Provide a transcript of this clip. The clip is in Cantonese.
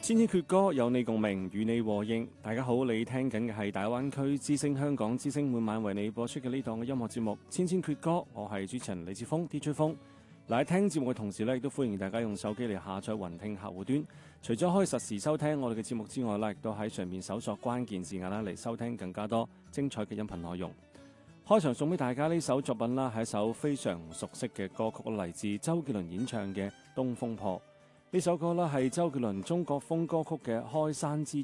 千千闕歌有你共鳴，與你和應。大家好，你聽緊嘅係大灣區之聲香港之聲每晚為你播出嘅呢檔嘅音樂節目《千千闕歌》，我係主持人李志峰 DJ 風。喺聽節目嘅同時咧，亦都歡迎大家用手機嚟下載雲聽客戶端。除咗可以實時收聽我哋嘅節目之外咧，亦都喺上面搜索關鍵字眼啦嚟收聽更加多精彩嘅音頻內容。開場送俾大家呢首作品啦，係一首非常熟悉嘅歌曲，嚟自周杰倫演唱嘅《東風破》。呢首歌啦係周杰倫中國風歌曲嘅開山之